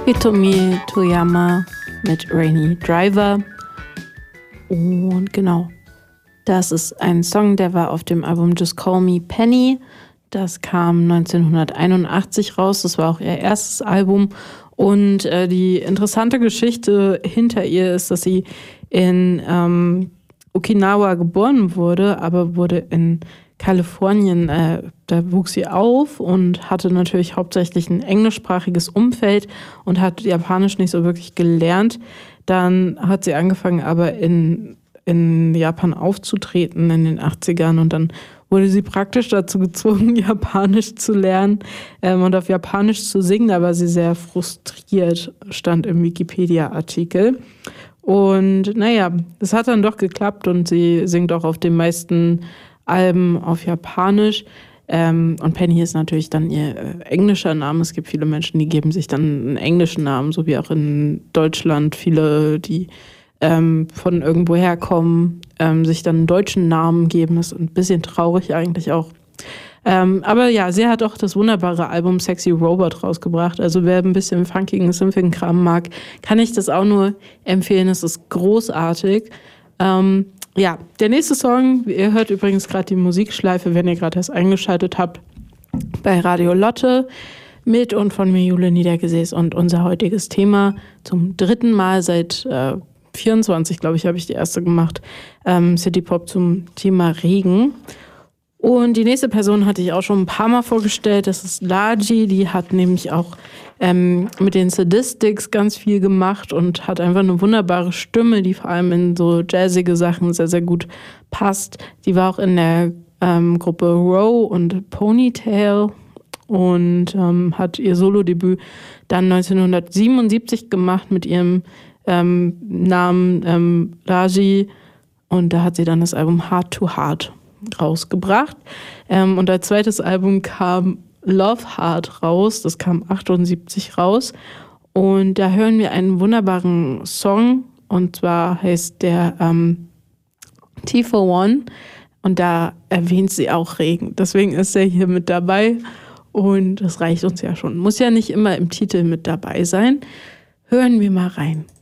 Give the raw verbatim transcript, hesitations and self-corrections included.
Hitomi Toyama mit Rainy Driver. Und genau, das ist ein Song, der war auf dem Album Just Call Me Penny. Das kam neunzehnhunderteinundachtzig raus, das war auch ihr erstes Album. Und äh, die interessante Geschichte hinter ihr ist, dass sie in ähm, Okinawa geboren wurde, aber wurde in Kalifornien, äh, da wuchs sie auf und hatte natürlich hauptsächlich ein englischsprachiges Umfeld und hat Japanisch nicht so wirklich gelernt. Dann hat sie angefangen, aber in, in Japan aufzutreten in den achtzigern und dann wurde sie praktisch dazu gezwungen, Japanisch zu lernen ähm, und auf Japanisch zu singen, da war sie sehr frustriert, stand im Wikipedia-Artikel. Und naja, es hat dann doch geklappt und sie singt auch auf den meisten Alben auf Japanisch. Ähm, und Penny ist natürlich dann ihr äh, englischer Name. Es gibt viele Menschen, die geben sich dann einen englischen Namen, so wie auch in Deutschland viele, die ähm, von irgendwo herkommen, ähm, sich dann einen deutschen Namen geben. Das ist ein bisschen traurig eigentlich auch. Ähm, aber ja, sie hat auch das wunderbare Album Sexy Robot rausgebracht. Also wer ein bisschen funkigen Symphony-Kram mag, kann ich das auch nur empfehlen. Es ist großartig. Ähm, Ja, der nächste Song, ihr hört übrigens gerade die Musikschleife, wenn ihr gerade erst eingeschaltet habt, bei Radio Lotte mit und von mir Jule Niedergesäß und unser heutiges Thema zum dritten Mal seit äh, vierundzwanzig, glaube ich, habe ich die erste gemacht, ähm, City Pop zum Thema Regen. Und die nächste Person hatte ich auch schon ein paar Mal vorgestellt, das ist Laji, die hat nämlich auch ähm, mit den Sadistics ganz viel gemacht und hat einfach eine wunderbare Stimme, die vor allem in so jazzige Sachen sehr, sehr gut passt. Die war auch in der ähm, Gruppe Row und Ponytail und ähm, hat ihr Solodebüt dann neunzehnhundertsiebenundsiebzig gemacht mit ihrem ähm, Namen ähm, Laji und da hat sie dann das Album Heart to Heart rausgebracht. Ähm, und als zweites Album kam Love Heart raus, das kam achtundsiebzig raus. Und da hören wir einen wunderbaren Song, und zwar heißt der ähm, T for One. Und da erwähnt sie auch Regen. Deswegen ist er hier mit dabei. Und das reicht uns ja schon. Muss ja nicht immer im Titel mit dabei sein. Hören wir mal rein.